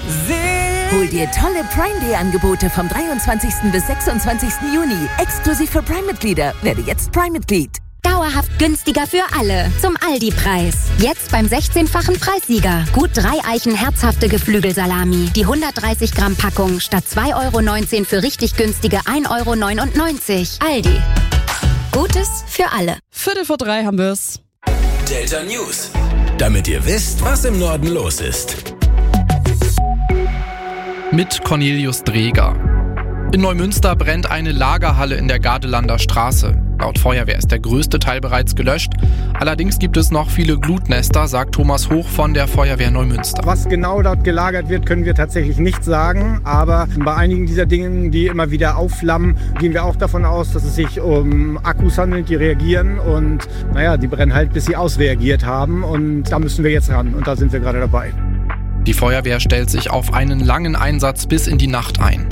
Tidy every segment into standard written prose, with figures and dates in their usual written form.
Hol dir tolle Prime Day Angebote vom 23. bis 26. Juni. Exklusiv für Prime-Mitglieder. Werde jetzt Prime-Mitglied. Dauerhaft günstiger für alle. Zum Aldi-Preis. Jetzt beim 16-fachen Preissieger. Gut 3 Eichen herzhafte Geflügelsalami. Die 130 Gramm Packung statt 2,19 € für richtig günstige 1,99 €. Aldi. Gutes für alle. 2:45 haben wir's. Delta News. Damit ihr wisst, was im Norden los ist. Mit Cornelius Dreger. In Neumünster brennt eine Lagerhalle in der Gardelander Straße. Laut Feuerwehr ist der größte Teil bereits gelöscht. Allerdings gibt es noch viele Glutnester, sagt Thomas Hoch von der Feuerwehr Neumünster. Was genau dort gelagert wird, können wir tatsächlich nicht sagen. Aber bei einigen dieser Dinge, die immer wieder aufflammen, gehen wir auch davon aus, dass es sich um Akkus handelt, die reagieren. Und die brennen halt, bis sie ausreagiert haben. Und da müssen wir jetzt ran. Und da sind wir gerade dabei. Die Feuerwehr stellt sich auf einen langen Einsatz bis in die Nacht ein.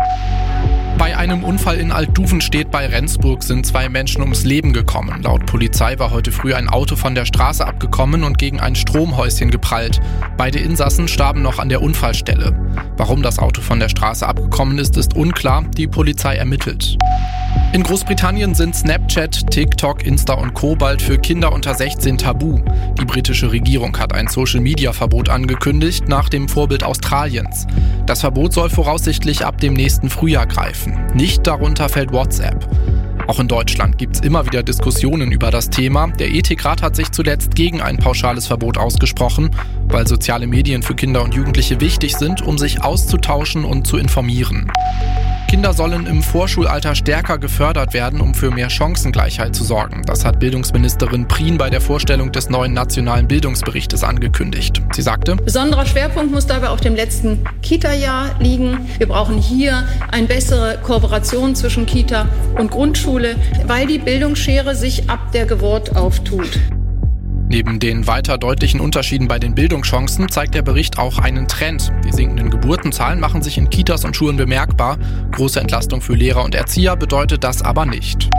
Bei einem Unfall in Altduvenstedt bei Rendsburg sind 2 Menschen ums Leben gekommen. Laut Polizei war heute früh ein Auto von der Straße abgekommen und gegen ein Stromhäuschen geprallt. Beide Insassen starben noch an der Unfallstelle. Warum das Auto von der Straße abgekommen ist, ist unklar. Die Polizei ermittelt. In Großbritannien sind Snapchat, TikTok, Insta und Co. bald für Kinder unter 16 tabu. Die britische Regierung hat ein Social-Media-Verbot angekündigt, nach dem Vorbild Australiens. Das Verbot soll voraussichtlich ab dem nächsten Frühjahr greifen. Nicht darunter fällt WhatsApp. Auch in Deutschland gibt es immer wieder Diskussionen über das Thema. Der Ethikrat hat sich zuletzt gegen ein pauschales Verbot ausgesprochen, weil soziale Medien für Kinder und Jugendliche wichtig sind, um sich auszutauschen und zu informieren. Kinder sollen im Vorschulalter stärker gefördert werden, um für mehr Chancengleichheit zu sorgen. Das hat Bildungsministerin Prien bei der Vorstellung des neuen nationalen Bildungsberichtes angekündigt. Sie sagte: Besonderer Schwerpunkt muss dabei auf dem letzten Kita-Jahr liegen. Wir brauchen hier eine bessere Kooperation zwischen Kita und Grundschule, weil die Bildungsschere sich ab der Geburt auftut. Neben den weiter deutlichen Unterschieden bei den Bildungschancen zeigt der Bericht auch einen Trend. Die sinkenden Geburtenzahlen machen sich in Kitas und Schulen bemerkbar. Große Entlastung für Lehrer und Erzieher bedeutet das aber nicht.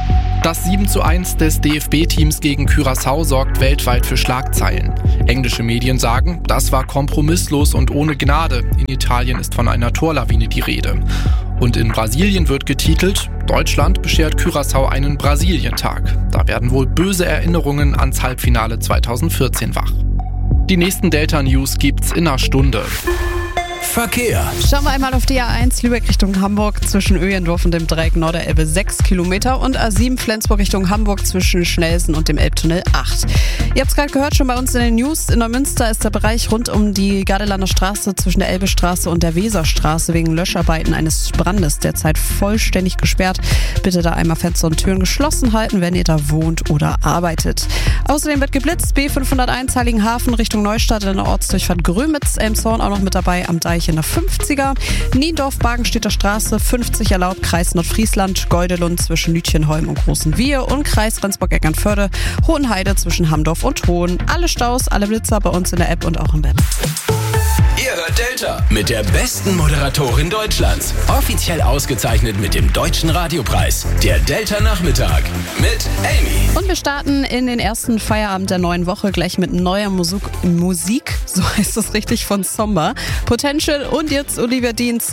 Das 7:1 des DFB-Teams gegen Curaçao sorgt weltweit für Schlagzeilen. Englische Medien sagen, das war kompromisslos und ohne Gnade. In Italien ist von einer Torlawine die Rede. Und in Brasilien wird getitelt: Deutschland beschert Curaçao einen Brasilientag. Da werden wohl böse Erinnerungen ans Halbfinale 2014 wach. Die nächsten Delta News gibt's in einer Stunde. Verkehr. Schauen wir einmal auf die A1 Lübeck Richtung Hamburg zwischen Öhendorf und dem Dreieck Norderelbe 6 Kilometer und A7 Flensburg Richtung Hamburg zwischen Schnelsen und dem Elbtunnel 8. Ihr habt es gerade gehört, schon bei uns in den News. In Neumünster ist der Bereich rund um die Gardelander Straße zwischen der Elbestraße und der Weserstraße wegen Löscharbeiten eines Brandes derzeit vollständig gesperrt. Bitte da einmal Fenster und Türen geschlossen halten, wenn ihr da wohnt oder arbeitet. Außerdem wird geblitzt. B501 Heiligenhafen Richtung Neustadt in der Ortsdurchfahrt Grömitz. Elmshorn auch noch mit dabei am Deich in der 50er. Niendorf-Bargenstädter Straße 50 erlaubt. Kreis Nordfriesland, Geudelund zwischen Lütjenholm und Großenwiehe und Kreis Rendsburg-Eckernförde, Hohenheide zwischen Hamdorf und Hohen. Alle Staus, alle Blitzer bei uns in der App und auch im Web. Ihr hört Delta mit der besten Moderatorin Deutschlands. Offiziell ausgezeichnet mit dem Deutschen Radiopreis. Der Delta Nachmittag mit Amy. Und wir starten in den ersten Feierabend der neuen Woche gleich mit neuer Musik, so heißt es richtig, von Somber, Potential und jetzt Olivia Dean